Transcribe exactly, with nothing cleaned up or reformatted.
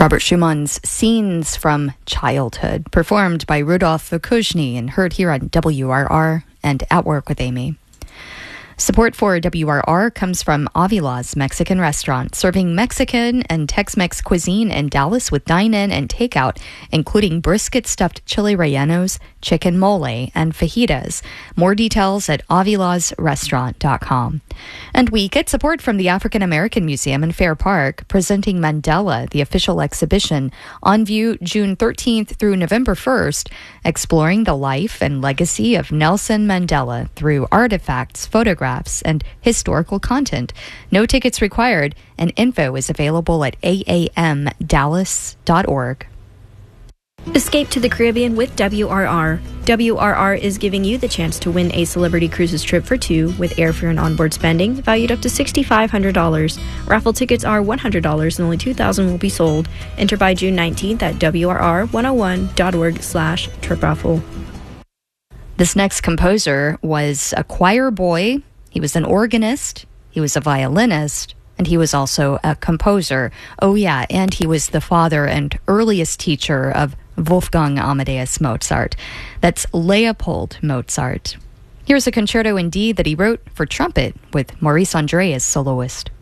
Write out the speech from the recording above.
Robert Schumann's Scenes from Childhood, performed by Rudolph Vukushny and heard here on W R R and At Work with Amy. Support for W R R comes from Avila's Mexican Restaurant, serving Mexican and Tex-Mex cuisine in Dallas with dine-in and takeout, including brisket stuffed chili rellenos, chicken mole, and fajitas. More details at avilas restaurant dot com. And we get support from the African American Museum in Fair Park, presenting Mandela, the official exhibition, on view June thirteenth through November first, exploring the life and legacy of Nelson Mandela through artifacts, photographs, and historical content. No tickets required, and info is available at a a m dallas dot org. Escape to the Caribbean with W R R. W R R is giving you the chance to win a Celebrity Cruises trip for two with airfare and onboard spending valued up to six thousand five hundred dollars. Raffle tickets are one hundred dollars and only two thousand will be sold. Enter by June nineteenth at W R R one oh one dot org slash trip raffle. This next composer was a choir boy. He was an organist. He was a violinist. And he was also a composer. Oh, yeah, and he was the father and earliest teacher of Wolfgang Amadeus Mozart. That's Leopold Mozart. Here's a concerto in D that he wrote for trumpet with Maurice André as soloist.